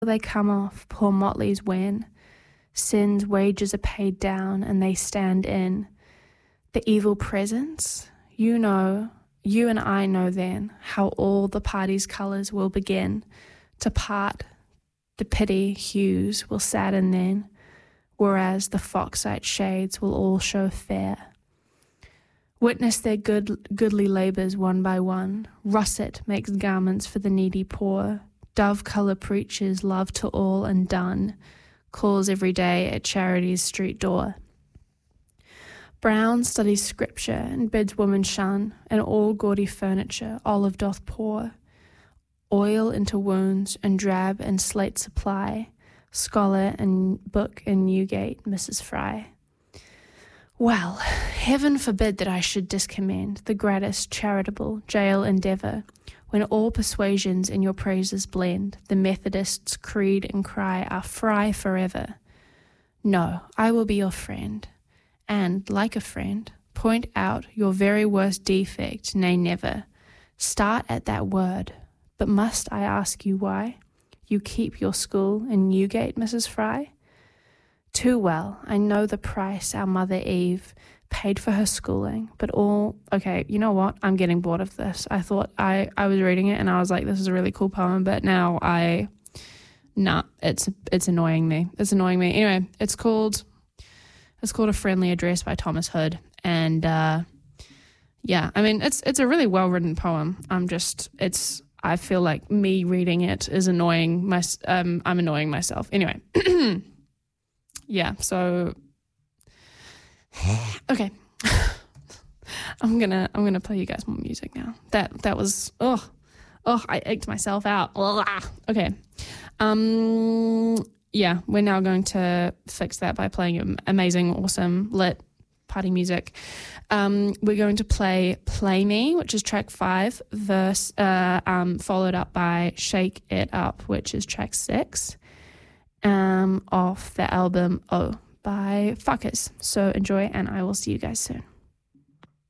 they come off, poor motleys when sin's wages are paid down and they stand in the evil presence. You and I know then how all the party's colours will begin to part. The pity hues will sadden then, whereas the foxite shades will all show fair. Witness their goodly labours one by one. Russet makes garments for the needy poor. Dove colour preaches love to all and done. Calls every day at charity's street door. Brown studies scripture and bids women shun, and all gaudy furniture olive doth pour. Oil into wounds and drab and slate supply. Scholar and book in Newgate, Mrs. Fry. Well, heaven forbid that I should discommend the gratis charitable jail endeavour, when all persuasions in your praises blend, the Methodists' creed and cry are fry forever. No, I will be your friend, and, like a friend, point out your very worst defect, nay never. Start at that word, but must I ask you why? You keep your school in Newgate, Mrs. Fry? Too well, I know the price our mother Eve paid for her schooling, but okay, you know what? I'm getting bored of this. I thought I was reading it and I was like, this is a really cool poem, but now it's annoying me. It's annoying me. Anyway, it's called A Friendly Address by Thomas Hood. And yeah, I mean, it's a really well-written poem. I feel like me reading it is annoying. I'm annoying myself. Anyway, yeah, so okay. I'm gonna play you guys more music now. That was I ached myself out. Okay. Yeah, we're now going to fix that by playing amazing, awesome, lit party music. We're going to play Play Me, which is track 5, verse followed up by Shake It Up, which is track 6, off the album Oh by Fuckers. So enjoy, and I will see you guys soon.